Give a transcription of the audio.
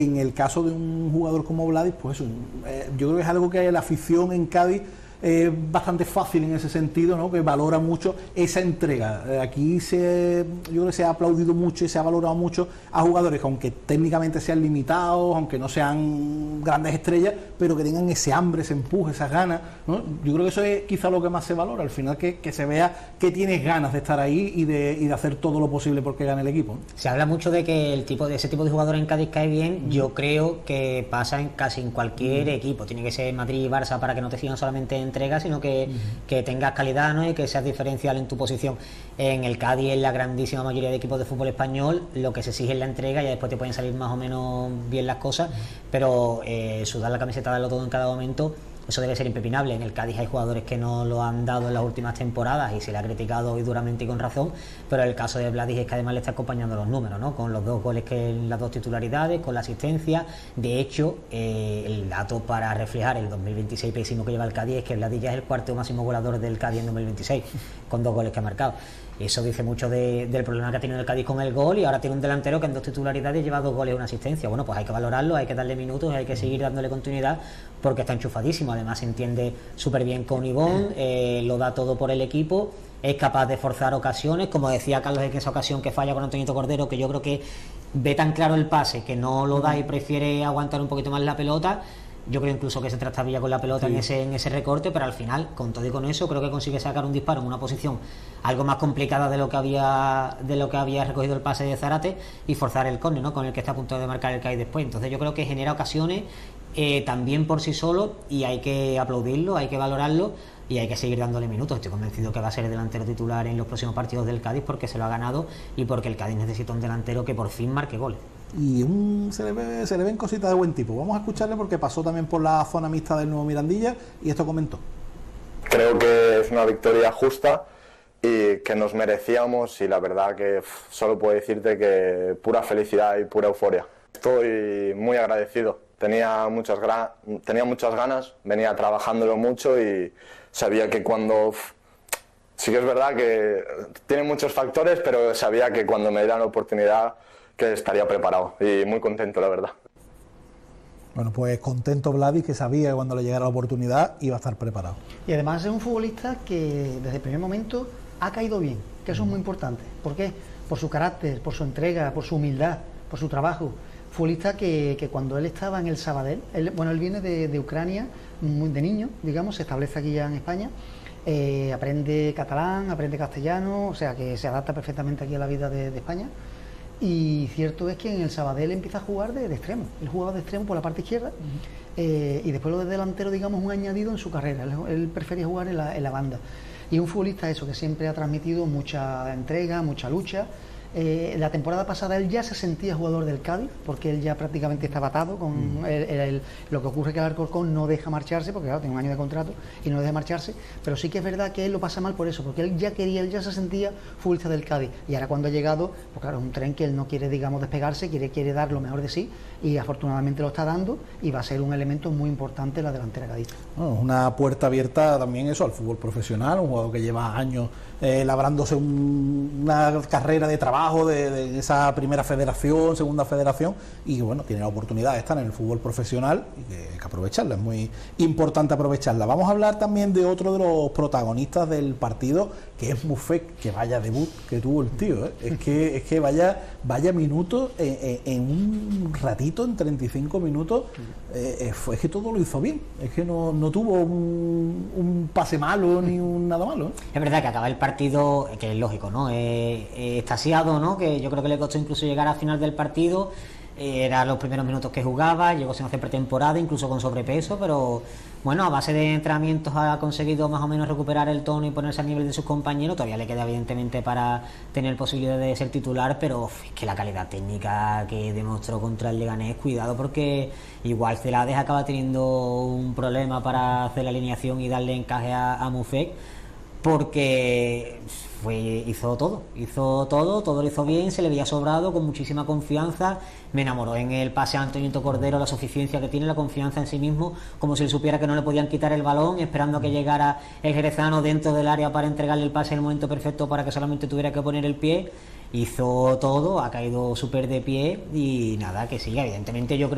En el caso de un jugador como Vladi, pues yo creo que es algo que la afición en Cádiz es bastante fácil en ese sentido, ¿no? Que valora mucho esa entrega. Aquí yo creo que se ha aplaudido mucho y se ha valorado mucho a jugadores que, aunque técnicamente sean limitados, aunque no sean grandes estrellas, pero que tengan ese hambre, ese empuje, esas ganas, ¿no? Yo creo que eso es quizá lo que más se valora, al final que se vea que tienes ganas de estar ahí y de hacer todo lo posible porque gane el equipo, ¿no? Se habla mucho de que ese tipo de jugador en Cádiz cae bien. Yo creo que pasa casi en cualquier equipo. Tiene que ser Madrid y Barça para que no te sigan solamente en entrega, sino que tengas calidad, ¿no? Y que seas diferencial en tu posición. En el Cádiz, en la grandísima mayoría de equipos de fútbol español, lo que se exige es la entrega, y después te pueden salir más o menos bien las cosas, pero sudar la camiseta, darlo todo en cada momento, eso debe ser impepinable. En el Cádiz hay jugadores que no lo han dado en las últimas temporadas y se le ha criticado hoy duramente y con razón, pero el caso de Vladi es que además le está acompañando los números, ¿no? Con los 2 goles, que en las 2 titularidades, con la asistencia. De hecho, el dato para reflejar el 2026 pésimo que lleva el Cádiz es que Vladi ya es el cuarto máximo goleador del Cádiz en 2026, con 2 goles que ha marcado. Eso dice mucho del problema que ha tenido el Cádiz con el gol, y ahora tiene un delantero que en 2 titularidades lleva 2 goles y una asistencia. Bueno, pues hay que valorarlo, hay que darle minutos, hay que seguir dándole continuidad, porque está enchufadísimo. Además se entiende súper bien con Ivonne, lo da todo por el equipo, es capaz de forzar ocasiones, como decía Carlos en esa ocasión que falla con Antonito Cordero, que yo creo que ve tan claro el pase que no lo da y prefiere aguantar un poquito más la pelota. Yo creo incluso que se trastabilla con la pelota, sí, en ese recorte, pero al final, con todo y con eso, creo que consigue sacar un disparo en una posición algo más complicada de lo que había recogido el pase de Zárate, y forzar el córner, ¿no? Con el que está a punto de marcar el Cádiz después. Entonces yo creo que genera ocasiones también por sí solo, y hay que aplaudirlo, hay que valorarlo, y hay que seguir dándole minutos. Estoy convencido que va a ser el delantero titular en los próximos partidos del Cádiz, porque se lo ha ganado y porque el Cádiz necesita un delantero que por fin marque goles. Y se le ven cositas de buen tipo. Vamos a escucharle porque pasó también por la zona mixta del Nuevo Mirandilla y esto comentó. Creo que es una victoria justa y que nos merecíamos, y la verdad que solo puedo decirte que pura felicidad y pura euforia. Estoy muy agradecido. Tenía muchas ganas, venía trabajándolo mucho y sabía que cuando... Sí que es verdad que tiene muchos factores, pero sabía que cuando me dieran la oportunidad que estaría preparado, y muy contento, la verdad. Bueno, pues contento Vladi, que sabía que cuando le llegara la oportunidad iba a estar preparado. Y además es un futbolista que desde el primer momento ha caído bien, que eso es muy importante. ¿Por qué? Por su carácter, por su entrega, por su humildad, por su trabajo. Futbolista que cuando él estaba en el Sabadell, él viene de Ucrania, de niño, digamos, se establece aquí ya en España, aprende catalán, aprende castellano, o sea que se adapta perfectamente aquí a la vida de España. Y cierto es que en el Sabadell empieza a jugar de extremo. Él jugaba de extremo por la parte izquierda, y después lo de delantero, digamos, un añadido en su carrera. Él prefería jugar en la banda. Y un futbolista eso, que siempre ha transmitido mucha entrega, mucha lucha. La temporada pasada él ya se sentía jugador del Cádiz, porque él ya prácticamente estaba atado con lo que ocurre, que el Alcorcón no deja marcharse, porque claro, tiene un año de contrato y no deja marcharse, pero sí que es verdad que él lo pasa mal por eso, porque él ya se sentía futbolista del Cádiz, y ahora cuando ha llegado, pues claro, es un tren que él no quiere, digamos, despegarse, quiere dar lo mejor de sí, y afortunadamente lo está dando, y va a ser un elemento muy importante en la delantera cadista. Bueno, una puerta abierta también eso al fútbol profesional, un jugador que lleva años labrándose una carrera de trabajo de esa primera federación, segunda federación, y bueno, tiene la oportunidad de estar en el fútbol profesional y que hay que aprovecharla, es muy importante aprovecharla. Vamos a hablar también de otro de los protagonistas del partido, que es Mufek, que vaya debut que tuvo el tío, es que vaya minutos en un ratito, en 35 minutos, es que todo lo hizo bien, es que no tuvo un pase malo ni nada malo, ¿eh? Es verdad que acaba el partido, que es lógico, ¿no? Extasiado, ¿no? Que yo creo que le costó incluso llegar al final del partido. Eran los primeros minutos que jugaba, llegó sin hacer pretemporada, incluso con sobrepeso, pero bueno, a base de entrenamientos ha conseguido más o menos recuperar el tono y ponerse al nivel de sus compañeros. Todavía le queda evidentemente para tener posibilidad de ser titular, pero es que la calidad técnica que demostró contra el Leganés, cuidado, porque igual Celades acaba teniendo un problema para hacer la alineación y darle encaje a Mufek, porque hizo todo lo hizo bien, se le veía sobrado, con muchísima confianza. Me enamoró en el pase a Antonito Cordero, la suficiencia que tiene, la confianza en sí mismo, como si él supiera que no le podían quitar el balón, esperando a que llegara el jerezano dentro del área para entregarle el pase en el momento perfecto, para que solamente tuviera que poner el pie. Hizo todo, ha caído súper de pie, y nada, que siga, evidentemente yo creo